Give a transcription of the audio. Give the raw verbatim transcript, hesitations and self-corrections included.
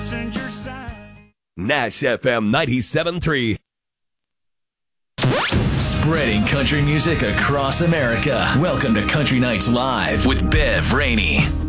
passenger side. Nash F M ninety-seven point three. Spreading country music across America. Welcome to Country Nights Live with Bev Rainey.